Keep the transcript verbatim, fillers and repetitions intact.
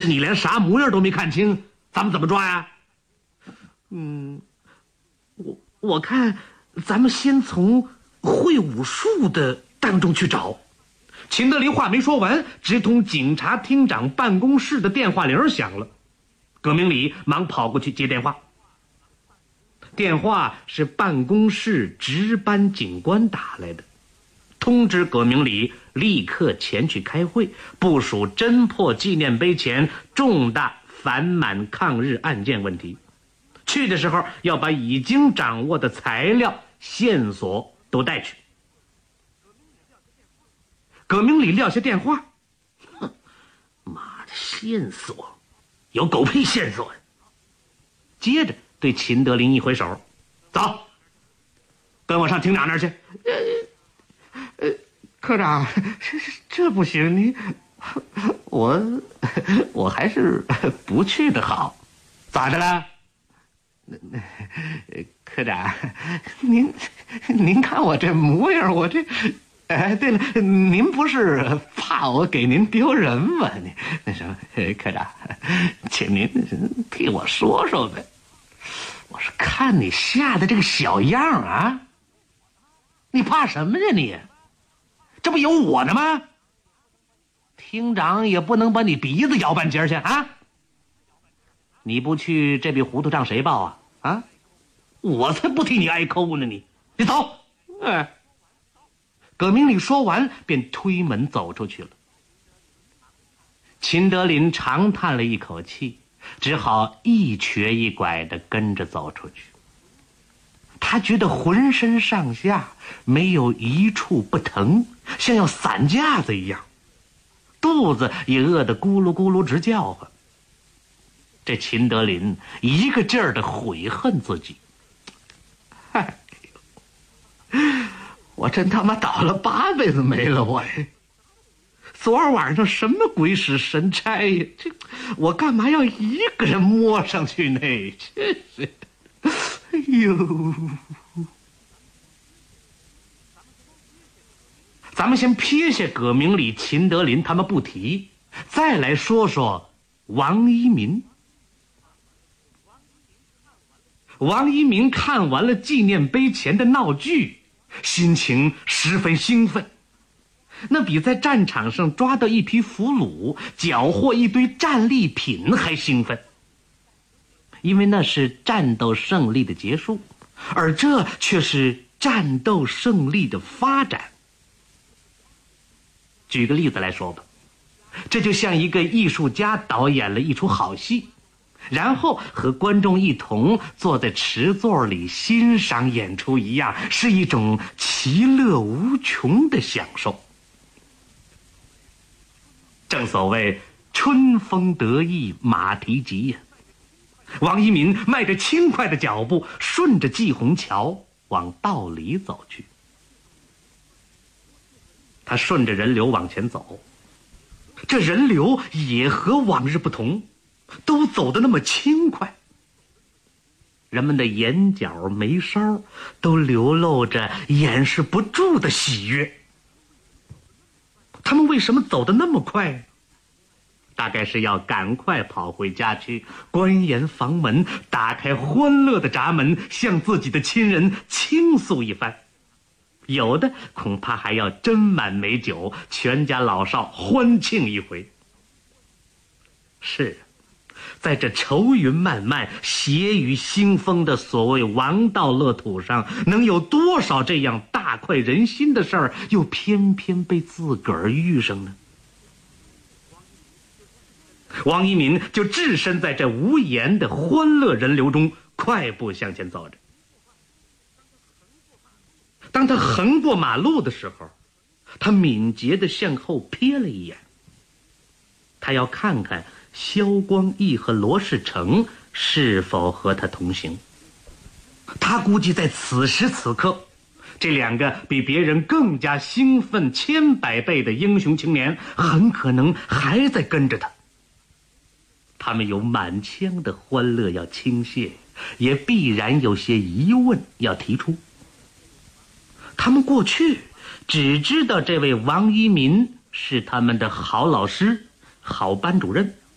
你连啥模样都没看清，咱们怎么抓呀？嗯，我我看咱们先从会武术的当中去找。秦德林话没说完，直通警察厅长办公室的电话铃响了。葛明礼忙跑过去接电话。电话是办公室值班警官打来的，通知葛明礼立刻前去开会，部署侦破纪念碑前重大反满抗日案件问题。去的时候要把已经掌握的材料线索都带去。葛明礼撂下电话，哼，妈的，线索有狗屁线索呀！接着对秦德林一挥手，走，跟我上厅长那儿去。 呃呃，科长，这这不行，你我我还是不去的好。 咋的了？ 科长，您您看我这模样，我这……哎，对了，您不是怕我给您丢人吗？你那什么，科长，请您替我说说呗。我是看你吓得这个小样啊，你怕什么呀你？这不有我呢吗？厅长也不能把你鼻子咬半截去啊！你不去，这笔糊涂账谁报啊？啊！我才不替你挨抠呢！你，你走！哎。葛明礼说完，便推门走出去了。秦德林长叹了一口气，只好一瘸一拐地跟着走出去。他觉得浑身上下没有一处不疼，像要散架子一样，肚子也饿得咕噜咕噜直叫唤。这秦德林一个劲儿地悔恨自己，哎呦，我真他妈倒了八辈子霉了！我昨儿晚上什么鬼使神差呀？这我干嘛要一个人摸上去呢？真是，哎呦！ 咱们先撇下葛明礼、秦德林他们不提，再来说说王一民。王一民看完了纪念碑前的闹剧，心情十分兴奋，那比在战场上抓到一批俘虏、缴获一堆战利品还兴奋。因为那是战斗胜利的结束，而这却是战斗胜利的发展。举个例子来说吧，这就像一个艺术家导演了一出好戏，然后和观众一同坐在池座里欣赏演出一样，是一种其乐无穷的享受。正所谓春风得意马蹄疾呀。王一民迈着轻快的脚步，顺着季虹桥往道里走去。他顺着人流往前走，这人流也和往日不同，都走得那么轻快。人们的眼角眉梢都流露着掩饰不住的喜悦。他们为什么走得那么快？大概是要赶快跑回家去，关严房门，打开欢乐的闸门，向自己的亲人倾诉一番。有的恐怕还要斟满美酒，全家老少欢庆一回。是，在这愁云漫漫、血雨腥风的所谓王道乐土上，能有多少这样大快人心的事儿，又偏偏被自个儿遇上呢？王一民就置身在这无言的欢乐人流中，快步向前走着。当他横过马路的时候，他敏捷地向后瞥了一眼，他要看看萧光义和罗世成是否和他同行。他估计在此时此刻，这两个比别人更加兴奋千百倍的英雄青年很可能还在跟着他。他们有满腔的欢乐要倾泻，也必然有些疑问要提出。他们过去只知道这位王一民是他们的好老师、好班主任，